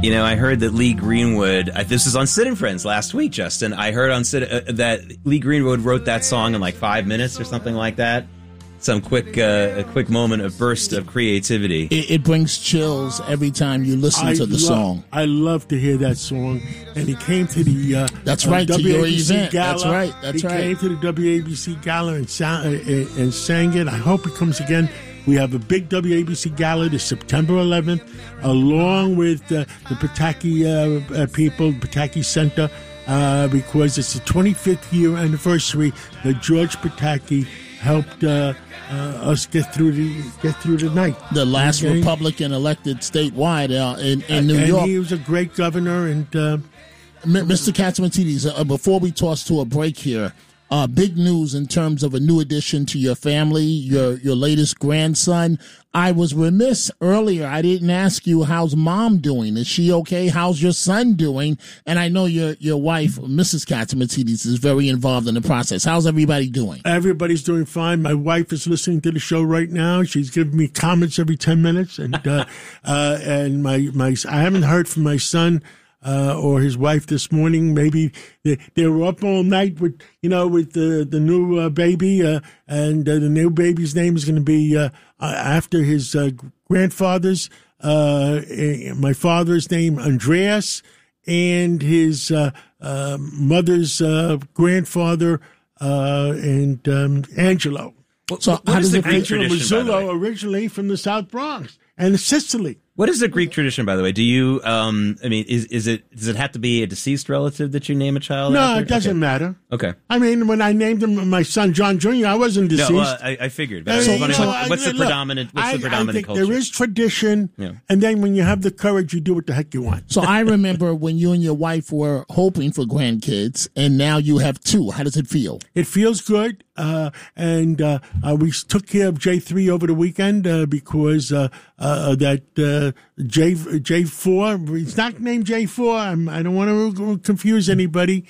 You know, I heard that Lee Greenwood, this was on Sid and Friends last week, Justin. I heard on Sid that Lee Greenwood wrote that song in like 5 minutes or something like that. Some quick moment, a burst of creativity. It brings chills every time you listen to the song. I love to hear that song. And he came to the That's right, WABC to your event. Gala. That's right. He came to the WABC Gala and sang it. I hope he comes again. We have a big WABC Gala this September 11th, along with the Pataki people, Pataki Center, because it's the 25th year anniversary that George Pataki helped us get through the night. The last Republican elected statewide in New York. And he was a great governor. And Mr. Catsimatidis, before we toss to a break here, big news in terms of a new addition to your family, your latest grandson. I was remiss earlier. I didn't ask you, how's mom doing? Is she okay? How's your son doing? And I know your wife, Mrs. Catsimatidis, is very involved in the process. How's everybody doing? Everybody's doing fine. My wife is listening to the show right now. She's giving me comments every 10 minutes. And and I haven't heard from my son or his wife this morning. Maybe they were up all night with the new baby, and the new baby's name is going to be after his grandfather's. My father's name, Andreas, and his mother's grandfather, and Angelo. So how does it Angelo Mazzullo, originally from the South Bronx and Sicily. What is the Greek tradition, by the way? Do you, does it have to be a deceased relative that you name a child No, after? it doesn't matter. Okay. I mean, when I named him my son John Jr., I wasn't deceased. No, I figured. But what's the predominant I think culture? there is tradition, and then when you have the courage, you do what the heck you want. So I remember when you and your wife were hoping for grandkids, and now you have two. How does it feel? It feels good, and we took care of J3 over the weekend because that J4, it's not named J4. I don't want to confuse anybody.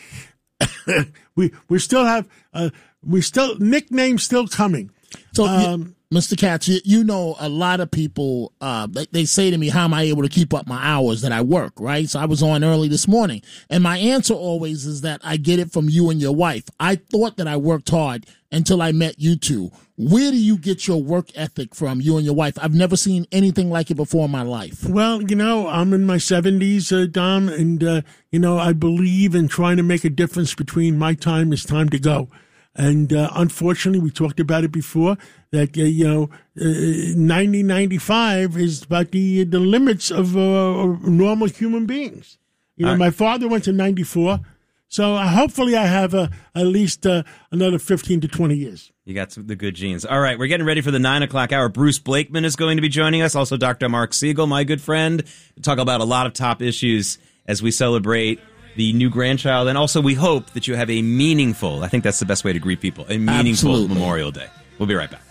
we still have nicknames still coming. So, Mr. Katz, you know, a lot of people, they say to me, how am I able to keep up my hours that I work, right? So I was on early this morning. And my answer always is that I get it from you and your wife. I thought that I worked hard until I met you two. Where do you get your work ethic from, you and your wife? I've never seen anything like it before in my life. Well, I'm in my 70s, Dom, and, I believe in trying to make a difference between my time is time to go. And unfortunately, we talked about it before, that, 95 is about the limits of normal human beings. My father went to 94, so hopefully I have at least another 15 to 20 years. You got the good genes. All right, we're getting ready for the 9 o'clock hour. Bruce Blakeman is going to be joining us. Also, Dr. Mark Siegel, my good friend. We'll talk about a lot of top issues as we celebrate the new grandchild. And also, we hope that you have a meaningful, I think that's the best way to greet people, a meaningful Memorial Day. We'll be right back.